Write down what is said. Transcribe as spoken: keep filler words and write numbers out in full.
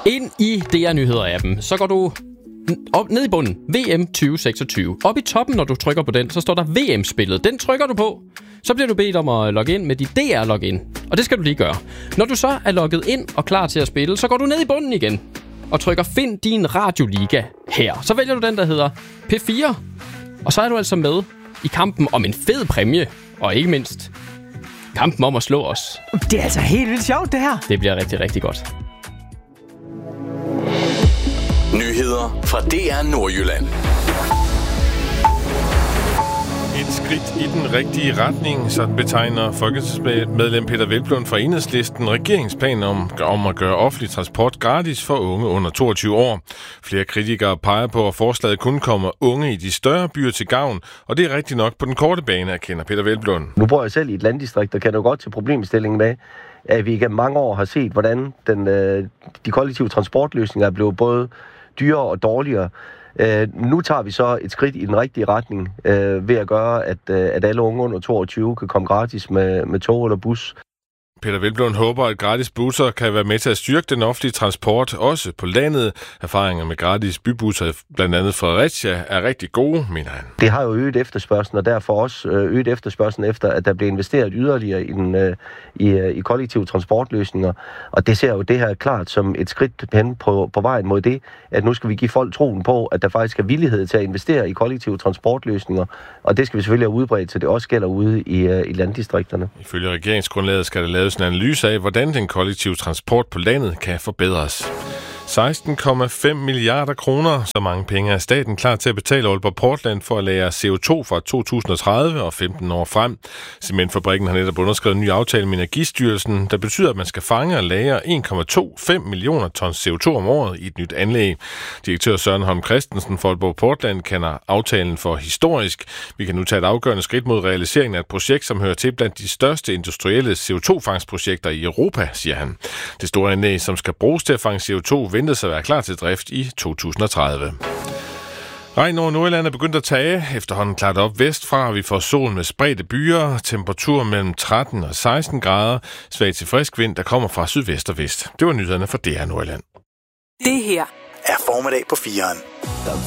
Ind i D R Nyheder-appen, så går du op, ned i bunden, V M tyve seksogtyve. Op i toppen, når du trykker på den, så står der V M-spillet. Den trykker du på. Så bliver du bedt om at logge ind med dit D R-login. Og det skal du lige gøre. Når du så er logget ind og klar til at spille, så går du ned i bunden igen og trykker Find din radioliga her. Så vælger du den, der hedder P fire. Og så er du altså med i kampen om en fed præmie. Og ikke mindst kampen om at slå os. Det er altså helt vildt sjovt, det her. Det bliver rigtig, rigtig godt. Nyheder fra D R Nordjylland. Et skridt i den rigtige retning, så betegner folketingsmedlem Peder Hvelplund fra Enhedslisten regeringsplanen om, om at gøre offentlig transport gratis for unge under toogtyve år. Flere kritikere peger på, at forslaget kun kommer unge i de større byer til gavn, og det er rigtigt nok på den korte bane, erkender Peder Hvelplund. Nu bor jeg selv i et landdistrikt, og kan jo godt til problemstillingen med, at vi igennem mange år har set, hvordan den, de kollektive transportløsninger er blevet både dyrere og dårligere. Uh, nu tager vi så et skridt i den rigtige retning uh, ved at gøre, at, uh, at alle unge under toogtyve kan komme gratis med, med tog eller bus. Peder Hvelplund håber, at gratis busser kan være med til at styrke den offentlige transport, også på landet. Erfaringer med gratis bybusser, blandt andet Fredericia, er rigtig gode, mener han. Det har jo øget efterspørgslen, og derfor også øget efterspørgslen efter, at der bliver investeret yderligere i, den, i, i kollektive transportløsninger. Og det ser jo det her klart som et skridt hen på, på vejen mod det, at nu skal vi give folk troen på, at der faktisk er villighed til at investere i kollektive transportløsninger. Og det skal vi selvfølgelig have udbredt, så det også gælder ude i, i landdistrikterne. Ifølge regeringsgrundlaget skal der laves en analyse af, hvordan den kollektive transport på landet kan forbedres. seksten komma fem milliarder kroner. Så mange penge er staten klar til at betale Aalborg Portland for at lagre C O to fra to tusind og tredive og femten år frem. Cementfabrikken har netop underskrevet en ny aftale med Energistyrelsen, der betyder, at man skal fange og lagre en komma femogtyve millioner tons C O to om året i et nyt anlæg. Direktør Søren Holm Christensen for Aalborg Portland kalder aftalen for historisk. Vi kan nu tage et afgørende skridt mod realiseringen af et projekt, som hører til blandt de største industrielle C O to fangstprojekter i Europa, siger han. Det store anlæg, som skal bruges til at fange C O to, ventes at være klar til drift i to tusind og tredive. Regn over Nordjylland er begyndt at tage. Efterhånden klart op vestfra. Vi får sol med spredte byer. Temperatur mellem tretten og seksten grader. Svag til frisk vind, der kommer fra sydvest og vest. Det var nyhederne fra D R Nordjylland. Det her er formiddag på fireren.